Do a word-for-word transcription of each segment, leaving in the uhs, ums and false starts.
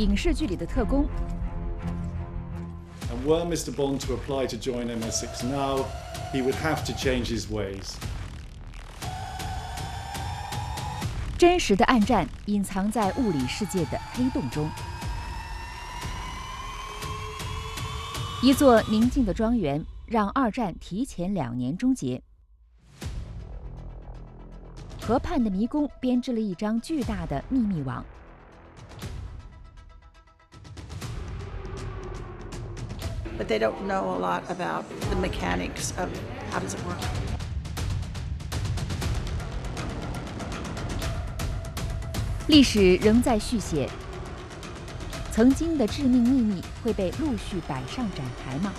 影视剧里的特工。 And were Mister Bond to apply to join M I six now, he would have to change his ways. 真实的暗战隐藏在物理世界的黑洞中。一座宁静的庄园让二战提前两年终结。河畔的迷宫编织了一张巨大的秘密网。 But they don't know a lot about the mechanics of how does it work. 历史仍在续写，曾经的致命秘密会被陆续摆上展台吗？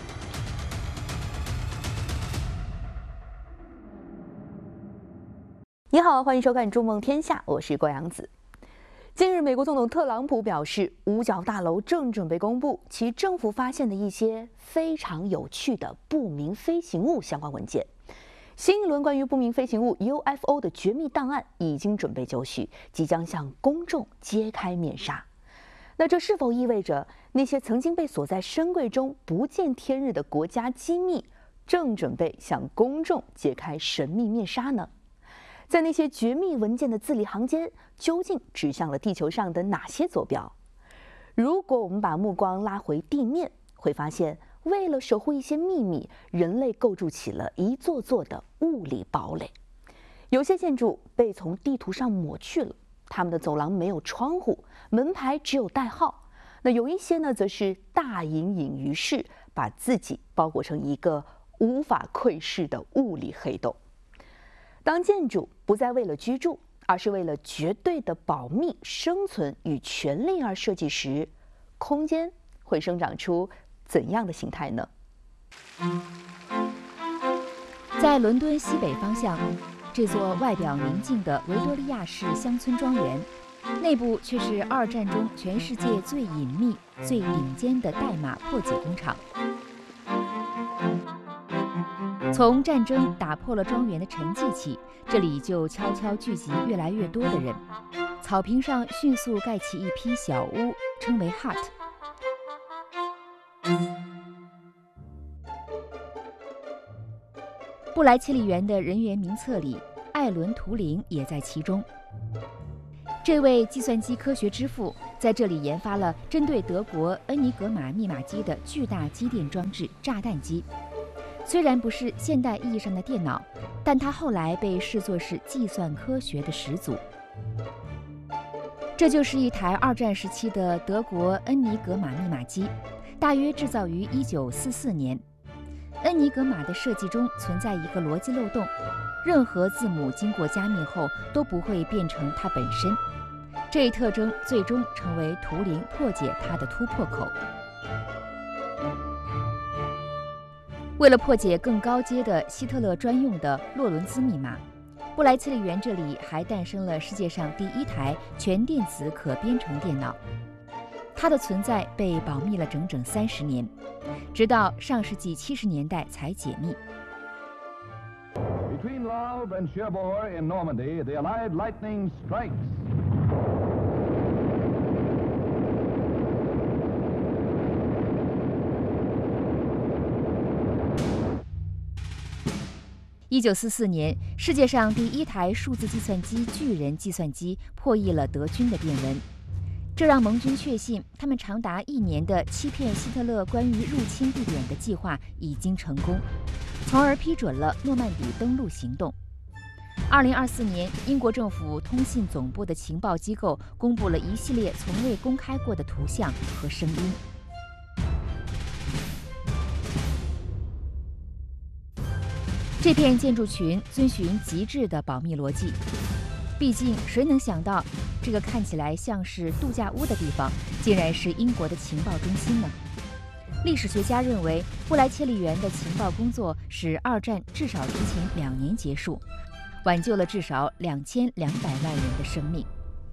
你好，欢迎收看《筑梦天下》，我是郭阳子。近日，美国总统特朗普表示，五角大楼正准备公布其政府发现的一些非常有趣的不明飞行物相关文件。新一轮关于不明飞行物 U F O 的绝密档案已经准备就绪，即将向公众揭开面纱。那这是否意味着那些曾经被锁在深柜中不见天日的国家机密，正准备向公众揭开神秘面纱呢？在那些绝密文件的字里行间，究竟指向了地球上的哪些坐标？如果我们把目光拉回地面，会发现，为了守护一些秘密，人类构筑起了一座座的物理堡垒。有些建筑被从地图上抹去了，它们的走廊没有窗户，门牌只有代号。那有一些呢，则是大隐隐于市，把自己包裹成一个无法窥视的物理黑洞。当建筑不再为了居住，而是为了绝对的保密、生存与权利而设计时，空间会生长出怎样的形态呢？ 在伦敦西北方向，这座外表宁静的维多利亚式乡村庄园，内部却是二战中全世界最隐秘、最顶尖的代码破解工厂。从战争打破了庄园的沉寂起，这里就悄悄聚集越来越多的人。草坪上迅速盖起一批小屋，称为 hut。布莱切利园的人员名册里，艾伦·图灵也在其中。这位计算机科学之父在这里研发了针对德国恩尼格玛密码机的巨大机电装置——炸弹机。虽然不是现代意义上的电脑，但它后来被视作是计算科学的始祖。这就是一台二战时期的德国恩尼格玛密码机，大约制造于一九四四年。恩尼格玛的设计中存在一个逻辑漏洞，任何字母经过加密后都不会变成它本身。这一特征最终成为图灵破解它的突破口。为了破解更高阶的希特勒专用的洛伦兹密码，布莱切利园这里还诞生了世界上第一台全电子可编程电脑。它的存在被保密了整整三十年，直到上世纪七十年代才解密。 Between Lav and Cherbourg in Normandy, the Allied lightning strikes. 一九四四年，世界上第一台数字计算机巨人计算机破译了德军的电文，这让盟军确信他们长达一年的欺骗希特勒关于入侵地点的计划已经成功，从而批准了诺曼底登陆行动。二零二四年，英国政府通信总部的情报机构公布了一系列从未公开过的图像和声音。这片建筑群遵循极致的保密逻辑，毕竟谁能想到，这个看起来像是度假屋的地方，竟然是英国的情报中心呢？历史学家认为，布莱切利园的情报工作使二战至少提前两年结束，挽救了至少两千两百万人的生命。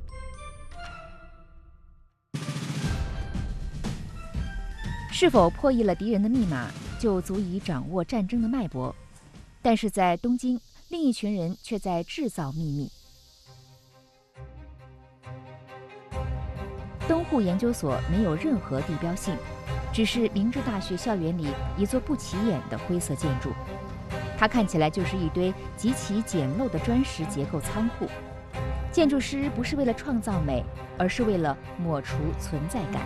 是否破译了敌人的密码，就足以掌握战争的脉搏。但是在东京，另一群人却在制造秘密。 登户研究所没有任何地标性，只是明治大学校园里一座不起眼的灰色建筑。它看起来就是一堆极其简陋的砖石结构仓库。建筑师不是为了创造美，而是为了抹除存在感。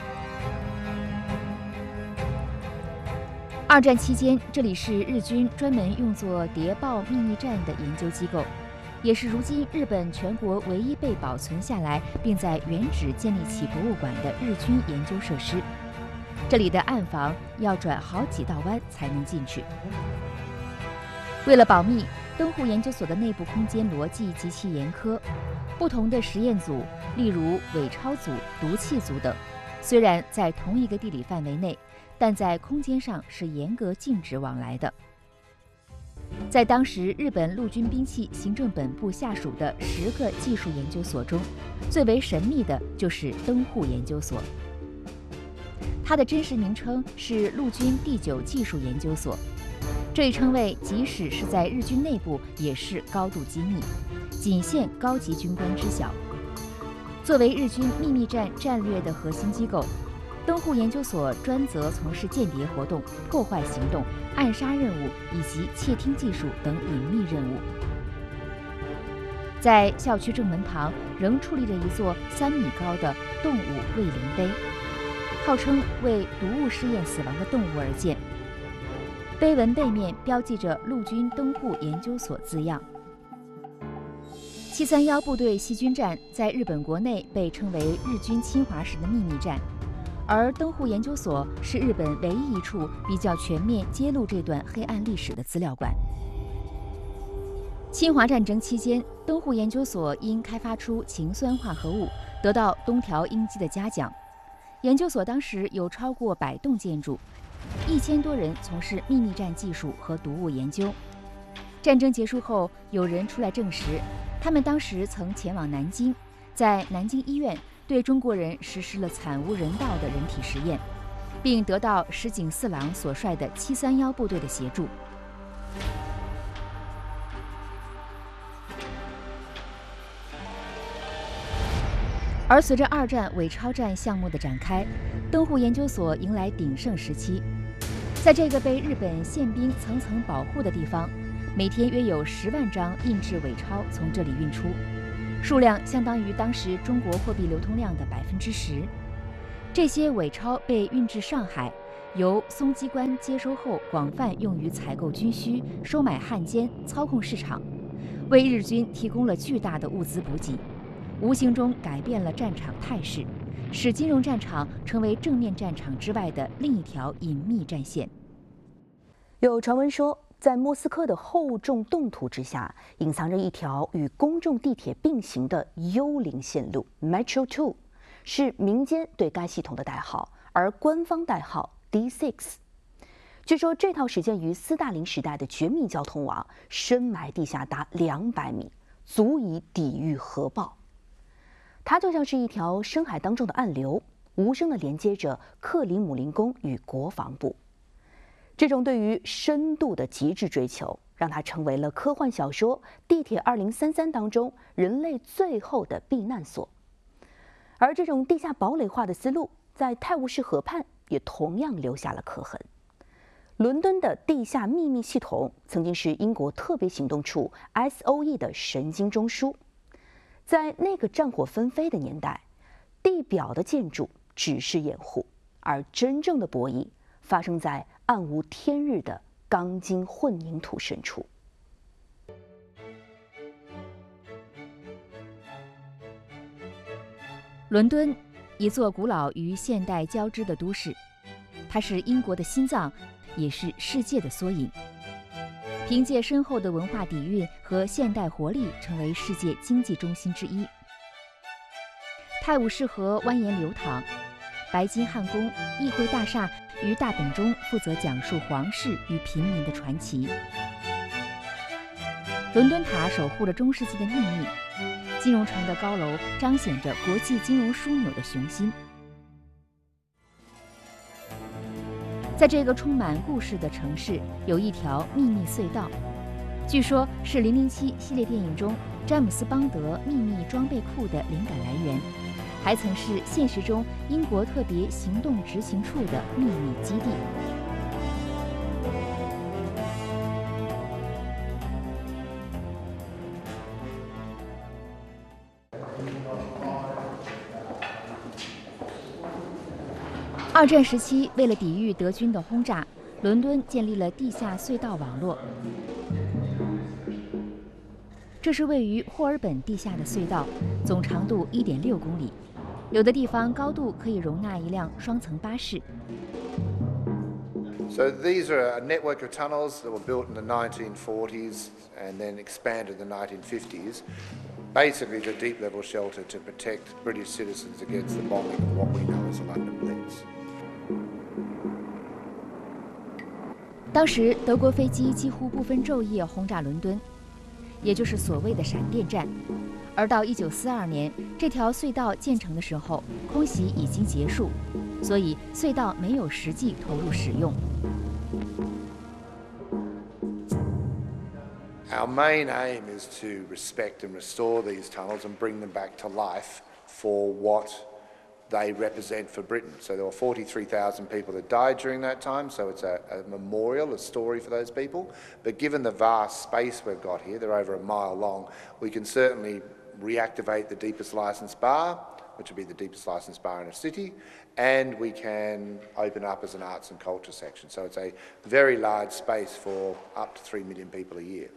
二战期间，这里是日军专门用作谍报秘密战的研究机构，也是如今日本全国唯一被保存下来并在原址建立起博物馆的日军研究设施。这里的暗房要转好几道弯才能进去。为了保密，登户研究所的内部空间逻辑极其严苛，不同的实验组，例如伪钞组、毒气组等，虽然在同一个地理范围内，但在空间上是严格禁止往来的。在当时日本陆军兵器行政本部下属的十个技术研究所中，最为神秘的就是登户研究所。它的真实名称是陆军第九技术研究所。这一称谓即使是在日军内部也是高度机密，仅限高级军官知晓。作为日军秘密战战略的核心机构，登户研究所专责从事间谍活动、破坏行动、暗杀任务以及窃听技术等隐秘任务。在校区正门旁仍矗立着一座三米高的动物慰灵碑，号称为毒物试验死亡的动物而建。碑文背面标记着陆军登户研究所字样。七三一部队细菌战在日本国内被称为日军侵华时的秘密战，而登户研究所是日本唯一一处比较全面揭露这段黑暗历史的资料馆。侵华战争期间，登户研究所因开发出氰酸化合物，得到东条英机的嘉奖。研究所当时有超过百栋建筑，一千多人从事秘密战技术和毒物研究。战争结束后，有人出来证实，他们当时曾前往南京，在南京医院对中国人实施了惨无人道的人体实验，并得到石井四郎所率的七三一部队的协助。而随着二战伪钞战项目的展开，登户研究所迎来鼎盛时期。在这个被日本宪兵层层保护的地方，每天约有十万张印制伪钞从这里运出，数量相当于当时中国货币流通量的百分之十。这些伪钞被运至上海，由松机关接收后广泛用于采购军需、收买汉奸、操控市场，为日军提供了巨大的物资补给，无形中改变了战场态势，使金融战场成为正面战场之外的另一条隐秘战线。 有传闻说，在莫斯科的厚重冻土之下，隐藏着一条与公众地铁并行的幽灵线路 Metro 二，是民间对该系统的代号，而官方代号 D 六。据说这套始建于斯大林时代的绝密交通网，深埋地下达两百米，足以抵御核爆。它就像是一条深海当中的暗流，无声地连接着克里姆林宫与国防部。这种对于深度的极致追求，让它成为了科幻小说《地铁二零三三》当中人类最后的避难所。而这种地下堡垒化的思路，在泰晤士河畔也同样留下了刻痕。伦敦的地下秘密系统曾经是英国特别行动处 S O E 的神经中枢。在那个战火纷飞的年代，地表的建筑只是掩护，而真正的博弈发生在暗无天日的钢筋混凝土深处。 伦敦，一座古老与现代交织的都市，它是英国的心脏，也是世界的缩影。凭借深厚的文化底蕴和现代活力，成为世界经济中心之一。泰晤士河蜿蜒流淌，白金汉宫、议会大厦于大本钟负责讲述皇室与平民的传奇。伦敦塔守护着中世纪的秘密，金融城的高楼彰显着国际金融枢纽的雄心。在这个充满故事的城市，有一条秘密隧道，据说是零零七系列电影中詹姆斯邦德秘密装备库的灵感来源。 还曾是现实中英国特别行动执行处的秘密基地。二战时期，为了抵御德军的轰炸，伦敦建立了地下隧道网络。这是位于霍尔本地下的隧道，总长度 一点六公里，有的地方高度可以容纳一辆双层巴士。 So these are a network of tunnels that were built in the nineteen forties and then expanded in the nineteen fifties. Basically, the deep level shelter to protect British citizens against the bombing of what we know as the London Blitz. 当时德国飞机几乎不分昼夜轰炸伦敦，也就是所谓的闪电战。而到一九四二年，这条隧道建成的时候，空袭已经结束，所以隧道没有实际投入使用。 Our main aim is to respect and restore these tunnels and bring them back to life for what they represent for Britain. So there were forty-three thousand people that died during that time, so it's a, a memorial, a story for those people. But given the vast space we've got here, they're over a mile long, we can certainly reactivate the deepest licensed bar, which would be the deepest licensed bar in a city, and we can open up as an arts and culture section. So it's a very large space for up to three million people a year.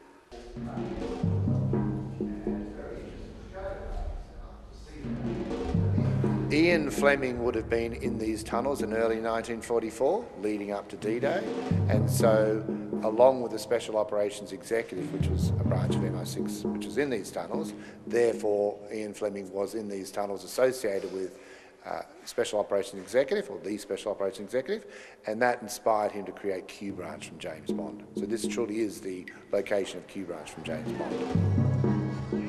Ian Fleming would have been in these tunnels in early nineteen forty-four, leading up to D-Day, and so along with the Special Operations Executive, which was a branch of M I six which was in these tunnels, therefore Ian Fleming was in these tunnels associated with uh, Special Operations Executive, or the Special Operations Executive, and that inspired him to create Q Branch from James Bond. So this truly is the location of Q Branch from James Bond.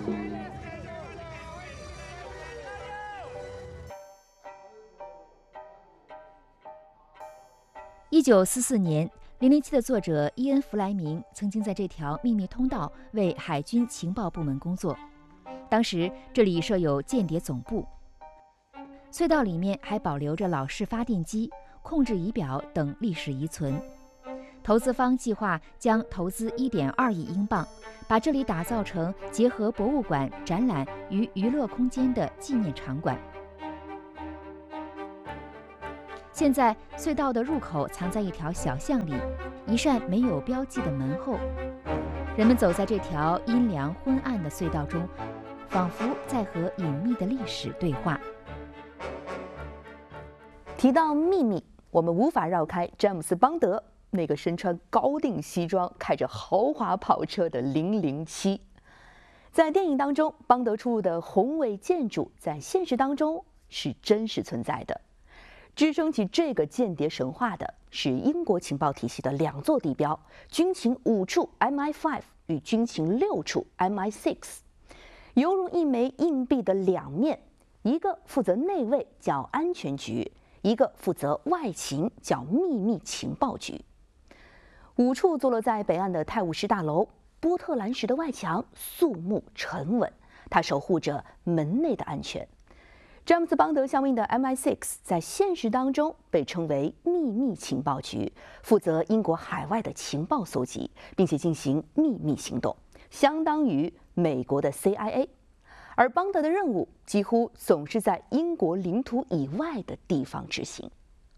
一九四四年，《零零七》的作者伊恩·弗莱明曾经在这条秘密通道为海军情报部门工作。当时这里设有间谍总部，隧道里面还保留着老式发电机、控制仪表等历史遗存。投资方计划将投资 一点二亿英镑，把这里打造成结合博物馆、展览与娱乐空间的纪念场馆。现在隧道的入口藏在一条小巷里，一扇没有标记的门后。人们走在这条阴凉昏暗的隧道中，仿佛在和隐秘的历史对话。 提到秘密，我们无法绕开詹姆斯·邦德那个身穿高定西装、开着豪华跑车的零零七。在电影当中，邦德出入的宏伟建筑，在现实当中是真实存在的。支撑起这个间谍神话的是英国情报体系的两座地标：军情五处 M I 五 与军情六处 M I 六，犹如一枚硬币的两面，一个负责内卫叫安全局，一个负责外情叫秘密情报局。五处坐落在北岸的泰晤士大楼，波特兰石的外墙肃穆沉稳，它守护着门内的安全。詹姆斯·邦德效应的 M I 六 在现实当中被称为秘密情报局，负责英国海外的情报搜集，并且进行秘密行动，相当于美国的 C I A。而邦德的任务几乎总是在英国领土以外的地方执行。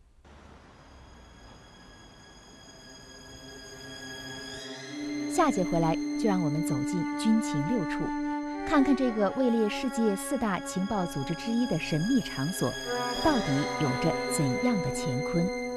下节回来就让我们走进军情六处。看看这个位列世界四大情报组织之一的神秘场所，到底有着怎样的乾坤？